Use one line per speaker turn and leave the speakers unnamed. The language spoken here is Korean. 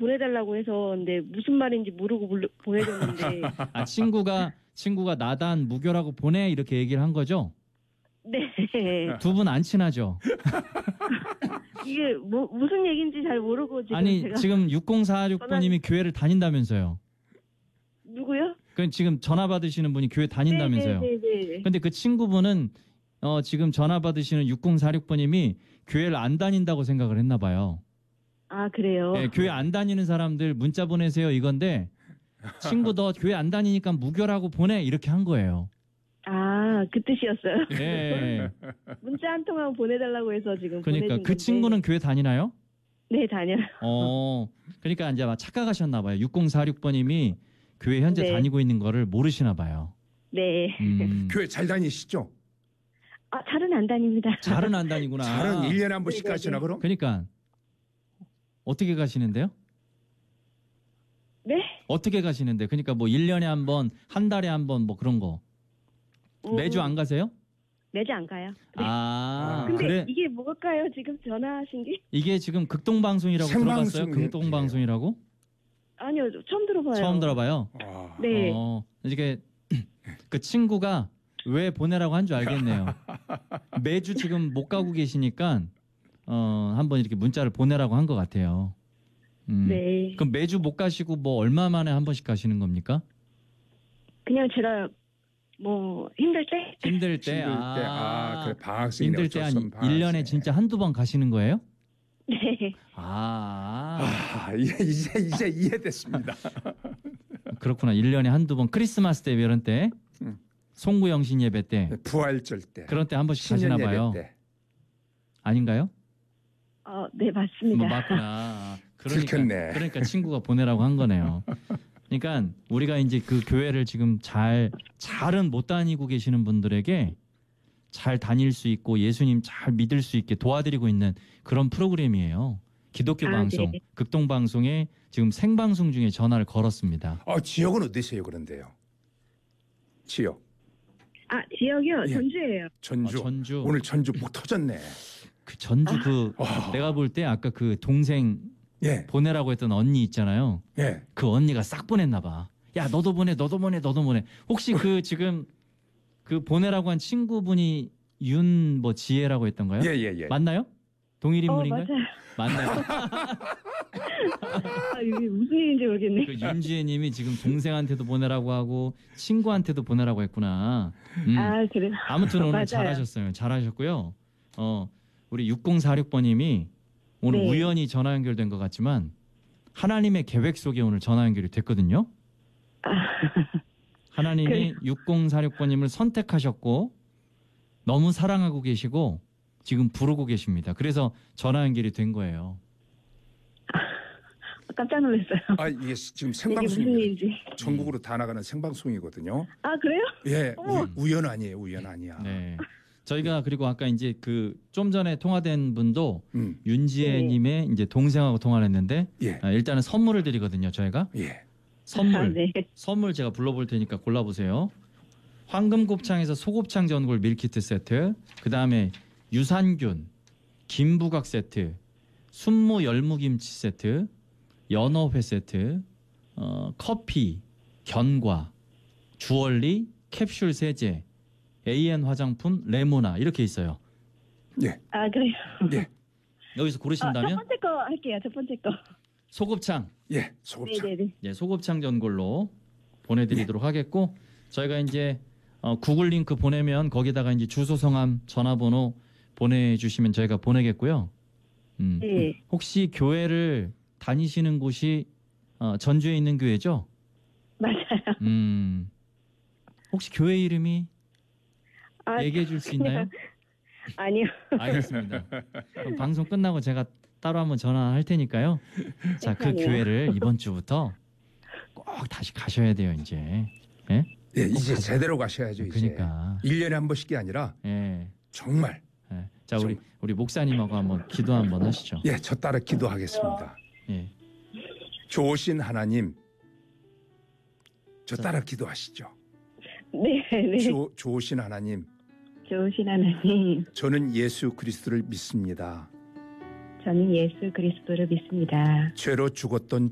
보내달라고 해서 근데 무슨 말인지 모르고 보내줬는데
아, 친구가 나단 무교라고 보내 이렇게 얘기를 한 거죠?
네.
두 분 안 친하죠?
이게 무슨 얘기인지 잘 모르고 지금
아니,
제가
지금 6046번님이 교회를 다닌다면서요?
누구요?
그 지금 전화 받으시는 분이 교회 다닌다면서요?
네네네.
근데 그 친구분은 지금 전화 받으시는 6046번님이 교회를 안 다닌다고 생각을 했나 봐요.
아 그래요?
네, 교회 안 다니는 사람들 문자 보내세요 이건데 친구 너 교회 안 다니니까 무교라고 보내 이렇게 한 거예요.
아, 그 뜻이었어요.
네.
문자 한 통만 보내달라고 해서 지금
그러니까
보내준
그
건데.
친구는 교회 다니나요?
네, 다녀요.
그러니까 이제 막 착각하셨나 봐요. 6046번님이 교회 현재
네.
다니고 있는 거를 모르시나 봐요.
네.
교회 잘 다니시죠?
아, 잘은 안 다닙니다.
잘은 안 다니구나.
잘은 1년에 한 번씩
네네네.
가시나 그럼?
그러니까 어떻게 가시는데요?
네?
어떻게 가시는데? 그러니까 뭐 1년에 한 번, 한 달에 한 번 뭐 그런 거. 매주 안 가세요?
매주 안 가요. 네.
아,
근데
그래.
이게 뭘까요? 지금 전화하신 게?
이게 지금 극동방송이라고 들어봤어요?
생방송이에요.
극동방송이라고?
아니요, 처음 들어봐요.
처음 들어봐요?
아,
네.
이게 그 친구가 왜 보내라고 한 줄 알겠네요. 매주 지금 못 가고 계시니까 한번 이렇게 문자를 보내라고 한 것 같아요.
네.
그럼 매주 못 가시고 뭐 얼마 만에 한 번씩 가시는 겁니까?
그냥 제가 뭐 힘들 때?
힘들 때,
힘들 때, 그래, 방학생이네.
힘들 때 한
어쩔 수 없는
1년에
방학생.
진짜 한두 번 가시는 거예요?
네.
이제 이해됐습니다.
그렇구나. 1년에 한두 번 크리스마스 때 이런 때 송구영신 예배 때
부활절 때.
그런 때 한 번씩
신년
가시나 봐요.
예배 때.
아닌가요?
네, 맞습니다.
뭐 맞구나.
들켰네.
그러니까 친구가 보내라고 한 거네요. 그러니까 우리가 이제 그 교회를 지금 잘은 못 다니고 계시는 분들에게 잘 다닐 수 있고 예수님 잘 믿을 수 있게 도와드리고 있는 그런 프로그램이에요. 기독교 방송,
네.
극동방송에 지금 생방송 중에 전화를 걸었습니다.
지역은 어디세요 그런데요? 지역.
지역이요?
예.
전주예요.
전주.
전주.
오늘 전주 목 터졌네.
그 전주 내가 볼 때 아까 그 동생
예.
보내라고 했던 언니 있잖아요.
예.
그 언니가 싹 보냈나 봐. 야, 너도 보내. 혹시 그 지금 그 보내라고 한 친구분이 지혜라고 했던가요?
예.
맞나요? 동일 인물인가요?
맞아요.
맞나요?
이게 무슨 일인지 모르겠네.
그 윤지혜 님이 지금 동생한테도 보내라고 하고 친구한테도 보내라고 했구나.
그래요?
아무튼 오늘
맞아요.
잘하셨어요. 잘하셨고요. 우리 6046번님이 오늘
네.
우연히 전화 연결된 것 같지만 하나님의 계획 속에 오늘 전화 연결이 됐거든요. 하나님이 6046번님을 선택하셨고 너무 사랑하고 계시고 지금 부르고 계십니다. 그래서 전화 연결이 된 거예요.
깜짝 놀랐어요.
이게 지금
이게 무슨
생방송입니다.
일인지.
전국으로 다 나가는 생방송이거든요.
그래요?
예.
어머.
우연 아니에요. 우연 아니야.
네. 저희가 그리고 아까 이제 그 좀 전에 통화된 분도 윤지혜
네.
님의 이제 동생하고 통화를 했는데
예.
일단은 선물을 드리거든요. 저희가.
예.
선물.
네.
선물 제가 불러볼 테니까 골라보세요. 황금곱창에서 소곱창 전골 밀키트 세트, 그 다음에 유산균, 김부각 세트, 순무 열무김치 세트, 연어회 세트, 커피, 견과, 주얼리, 캡슐 세제, AN 화장품, 레모나 이렇게 있어요.
예.
그래요?
예.
여기서
첫
고르신다면
번째 거 할게요. 첫 번째 거.
소곱창,
예. 소곱창.
네네네.
예, 소곱창 전골로 보내드리도록 하겠고 저희가 이제 구글 링크 보내면 거기다가 이제 주소, 성함, 전화번호 보내주시면 저희가 보내겠고요.
네.
혹시 교회를 다니시는 곳이 전주에 있는 교회죠?
맞아요.
혹시 교회 이름이 얘기해 줄 수 있나요?
아니요.
알겠습니다. 그럼 방송 끝나고 제가 따로 한번 전화할 테니까요. 자, 그
세상에요.
교회를 이번 주부터 꼭 다시 가셔야 돼요, 이제. 예?
예, 이제 제대로 가셔야죠. 이제.
그러니까.
1년에 한 번씩이 아니라
예.
정말.
예. 자, 우리 목사님하고 한번 기도 한번 하시죠.
예, 저 따라 기도하겠습니다.
예.
좋으신 하나님, 저 따라 기도하시죠.
네.
좋으신 하나님,
좋으신 하나님,
저는 예수 그리스도를 믿습니다.
저는 예수 그리스도를 믿습니다.
죄로 죽었던